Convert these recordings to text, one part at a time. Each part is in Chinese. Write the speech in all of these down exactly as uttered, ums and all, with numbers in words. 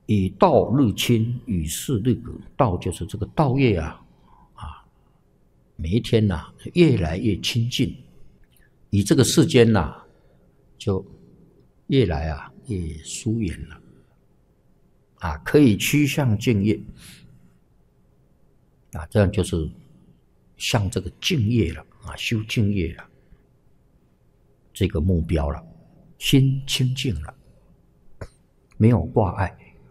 以道日清，与世日隔。道就是这个道业啊，啊，每一天呐、啊、越来越清净，与这个世间呐、啊、就越来啊越疏远了，啊，可以趋向净业，啊，这样就是向这个净业了啊，修净业了，这个目标了，心清净了，没有挂碍。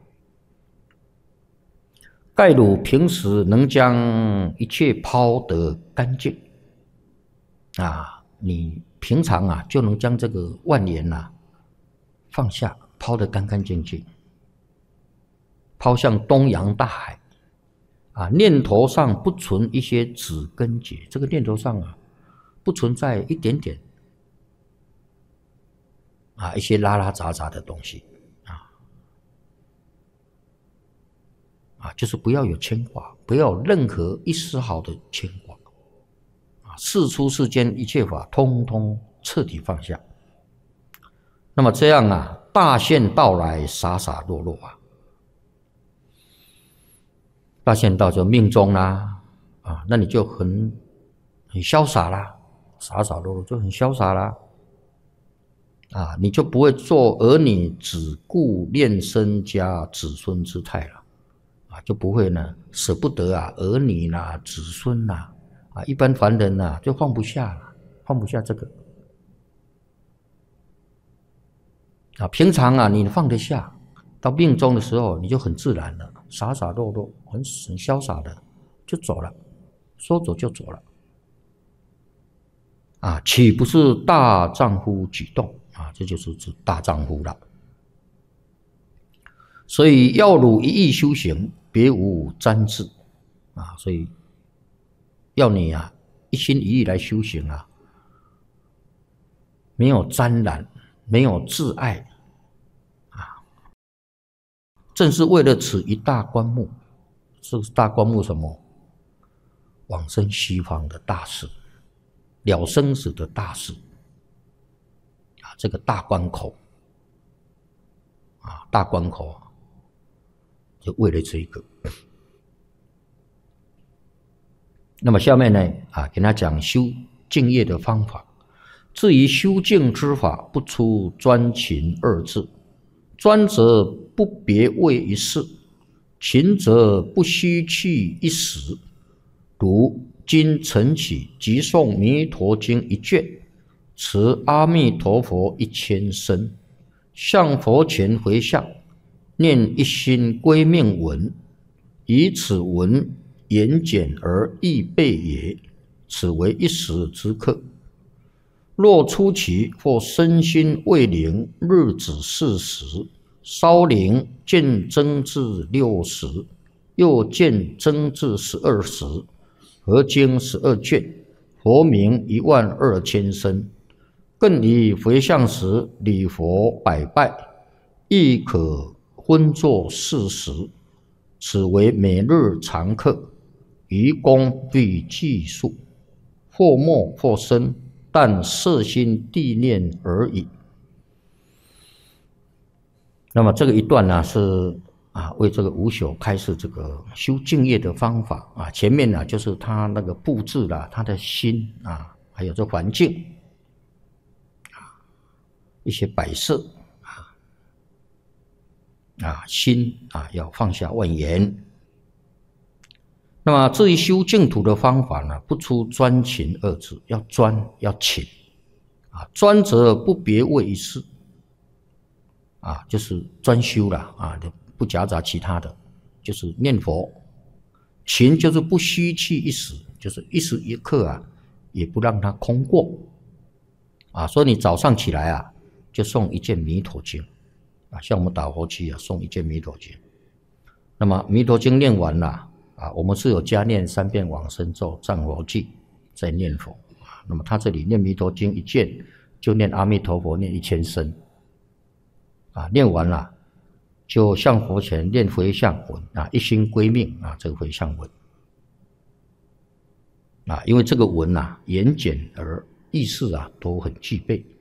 盖汝平时能将一切抛得干净，啊，你平常啊就能将这个万缘啊放下，抛得干干净净，抛向东洋大海，啊，念头上不存一些指根结，这个念头上啊不存在一点点啊一些拉拉杂杂的东西。啊，就是不要有牵挂，不要有任何一丝毫的牵挂，啊，世出世间一切法，通通彻底放下。那么这样啊，大限到来，洒洒落落啊，大限到就命中啦，啊，那你就很很潇洒啦，洒洒落落就很潇洒啦，啊，你就不会做儿女只顾念身家子孙之态了。就不会呢，舍不得啊，儿女啦、子孙啦，啊，一般凡人呐、啊，就放不下了，放不下这个。啊，平常啊，你放得下，到命中的时候，你就很自然了，洒洒落落，很很潇洒的就走了，说走就走了。啊，岂不是大丈夫举动啊？这就是指大丈夫了。所以要汝一意修行，别无沾滞啊！所以要你啊一心一意来修行啊，没有沾染，没有自爱啊，正是为了此一大观目。这是大观目什么？往生西方的大事，了生死的大事啊！这个大关口啊，大关口啊！就为了这一个，那么下面呢，啊，给他讲修净业的方法。至于修净之法，不出专勤二字。专则不别为一事，勤则不虚去一时。如今晨起即诵弥陀经一卷，持阿弥陀佛一千声，向佛前回向。念一心归命文，以此文言简而易背也，此为一时之课。若初期或身心未灵，日子四十，稍灵渐增至六十，又渐增至十二时，合经十二卷，佛名一万二千声，更以回向时礼佛百拜，亦可分作四时，此为每日常课，于功必计数，或默或深，但摄心谛念而已。那么这个一段呢，是啊为这个无朽开示这个修净业的方法啊。前面呢就是他那个布置啦，他的心啊，还有这环境啊，一些摆设。啊，心啊要放下万缘。那么至于修净土的方法呢，不出专勤二字，要专要勤啊。专则不别为一事啊，就是专修了啊，不夹杂其他的，就是念佛。勤就是不虚去一时，就是一时一刻啊，也不让它空过啊。所以你早上起来啊，就诵一卷弥陀经。啊，像我们打佛七啊，诵一卷弥陀经。那么弥陀经念完了啊，我们是有加念三遍往生咒、赞佛偈，再念佛啊。那么他这里念弥陀经一卷，就念阿弥陀佛念一千声啊。念完了，就向佛前念回向文啊，一心归命啊，这个回向文啊，因为这个文啊，言简而意思啊都很具备。